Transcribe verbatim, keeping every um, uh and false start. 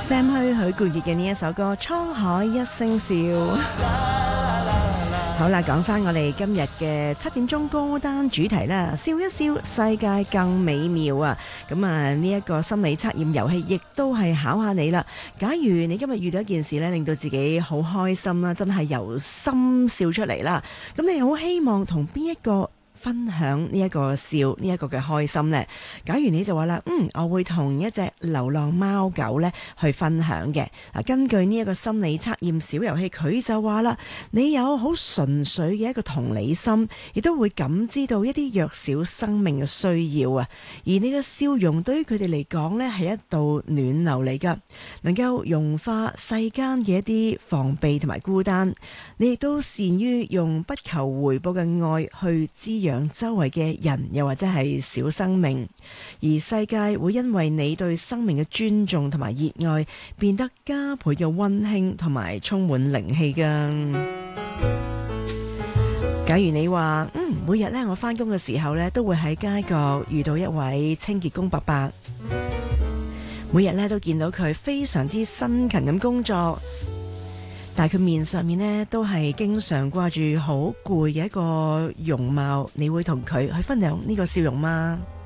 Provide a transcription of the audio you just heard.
Sam 許許冠傑嘅呢一首歌《滄海一聲笑》。好啦，講翻我哋今日嘅七點鐘歌單主題啦，笑一笑，世界更美妙啊！咁啊，呢一個心理測驗遊戲亦都係考下你啦。假如你今日遇到一件事呢，令到自己好開心啦，真係由心笑出嚟啦，咁你好希望同邊一個分享呢一個笑，呢一個嘅開心呢？假如你就話啦，嗯，我會同一隻流浪貓狗呢去分享嘅。嗱，根據呢一個心理測驗小遊戲，佢就話啦，你有好純粹嘅一個同理心，亦都會感知到一啲弱小生命嘅需要啊。而你嘅笑容對於佢哋嚟講呢，係一道暖流嚟噶，能夠融化世間嘅一啲防備同埋孤單。你亦都善於用不求回報嘅愛去滋養周圍嘅人，又或者係小生命，而世界會因為你對生命嘅尊重同埋熱愛，變得加倍嘅溫馨同埋充滿靈氣噶。假如你話，嗯，每日呢，我返工嘅時候呢，都會喺街角遇到一位清潔工伯伯，每日呢，都見到佢非常之辛勤咁工作，但係佢面上面呢，都係經常掛住好攰嘅一個容貌，你會同佢去分享呢個笑容嗎？